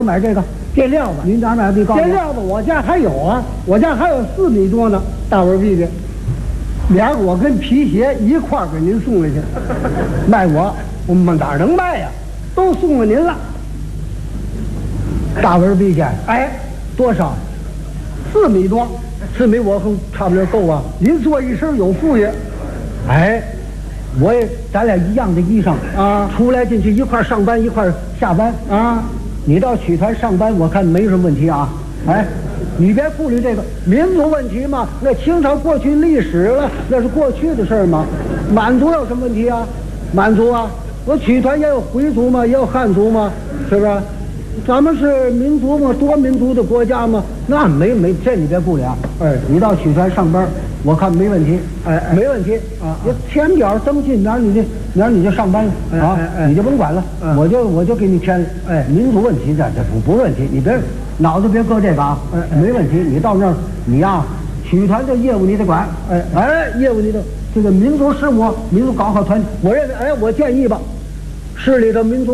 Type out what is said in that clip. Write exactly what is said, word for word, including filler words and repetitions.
买这个垫料子， 您哪买的？ 垫料子我家还有啊，我家还有四米多呢，大纹币的，俩我跟皮鞋一块儿给您送来去，卖我我们哪能卖呀、啊？都送给您了。 大纹币去， 哎， 多少？ 四米多， 四米我差不多够啊。 您做一身有富裕， 哎，我也咱俩一样的衣裳啊， 出来进去一块上班一块下班啊。 你到曲团上班，我看没什么问题啊。哎，你别顾虑这个民族问题嘛，那清朝过去历史了，那是过去的事儿嘛。满族有什么问题啊？满族啊，我曲团也有回族嘛，也有汉族嘛，是不是？咱们是民族嘛，多民族的国家嘛，那没没这你别顾虑啊。 哎， 你到曲团上班，我看没问题。 哎，哎没问题啊。 你填表登记，明儿你就明儿你就上班了啊， 哎哎， 你就甭管了， 嗯、 我就我就给你填。哎，民族问题这这不不问题，你别脑子别搁这个啊。 哎，哎没问题，你到那儿你呀，曲团这业务你得管。 哎哎，业务你得这个民族事务，民族搞好团，我认为哎，我建议吧，市里头民族。